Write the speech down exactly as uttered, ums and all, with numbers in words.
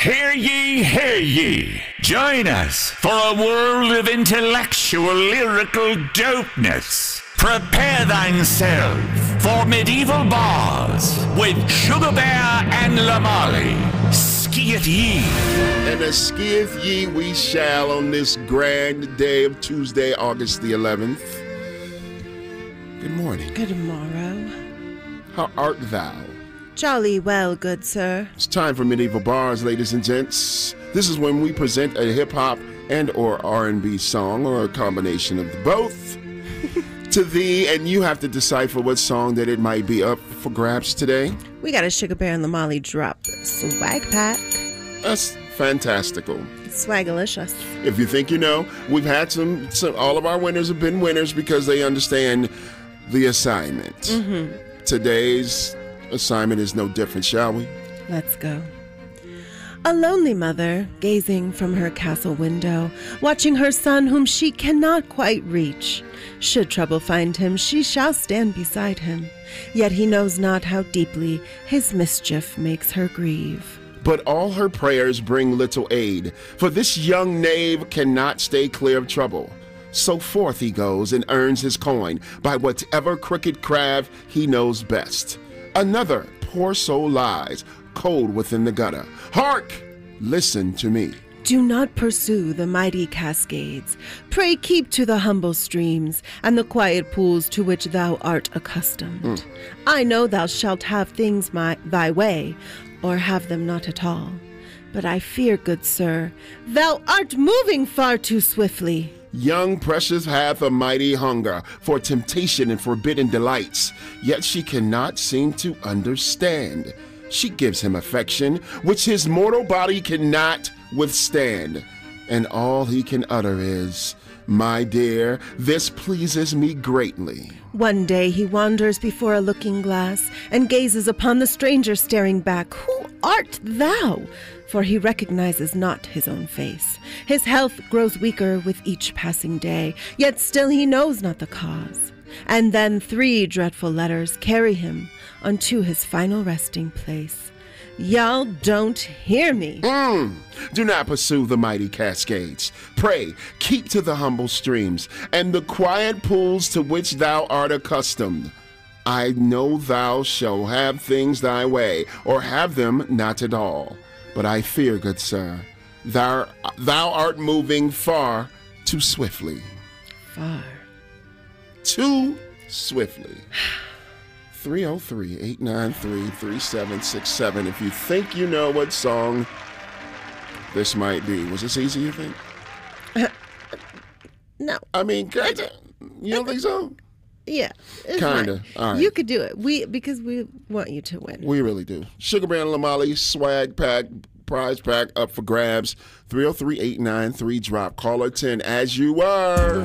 Hear ye, hear ye. Join us for a world of intellectual, lyrical dopeness. Prepare thyself for medieval bars with Sugar Bear and Lamali. Skieth ye. And as skieth ye we shall on this grand day of Tuesday, August the eleventh. Good morning. Good morrow. How art thou? Jolly well, good sir. It's time for Medieval Bars, ladies and gents. This is when we present a hip-hop and or R and B song, or a combination of both, to thee, and you have to decipher what song that it might be up for grabs today. We got a Sugar Bear and Lamali drop swag pack. That's fantastical. Swagalicious. If you think you know, we've had some, some all of our winners have been winners because they understand the assignment. Mm-hmm. Today's assignment is no different, shall we? Let's go. A lonely mother, gazing from her castle window, watching her son whom she cannot quite reach. Should trouble find him, she shall stand beside him. Yet he knows not how deeply his mischief makes her grieve. But all her prayers bring little aid, for this young knave cannot stay clear of trouble. So forth he goes and earns his coin by whatever crooked craft he knows best. Another poor soul lies, cold within the gutter. Hark! Listen to me. Do not pursue the mighty cascades. Pray keep to the humble streams and the quiet pools to which thou art accustomed. Mm. I know thou shalt have things my, thy way, or have them not at all. But I fear, good sir, thou art moving far too swiftly. Young Precious hath a mighty hunger for temptation and forbidden delights, yet she cannot seem to understand. She gives him affection, which his mortal body cannot withstand, and all he can utter is, "My dear, this pleases me greatly." One day he wanders before a looking glass and gazes upon the stranger staring back. Who art thou? For he recognizes not his own face. His health grows weaker with each passing day, yet still he knows not the cause. And then three dreadful letters carry him unto his final resting place. Y'all don't hear me. Mm. Do not pursue the mighty cascades. Pray, keep to the humble streams and the quiet pools to which thou art accustomed. I know thou shalt have things thy way, or have them not at all. But I fear, good sir, thou, thou art moving far too swiftly. Far. Too swiftly. three oh three, eight nine three, three seven six seven. If you think you know what song this might be. Was this easy, you think? Uh, no. I mean, kinda. You don't think so? Yeah. Kinda. All right. You could do it. We because we want you to win. We really do. Sugar Bear and Lamali swag pack, prize pack up for grabs. three oh three, eight nine three drop. Caller ten as you were.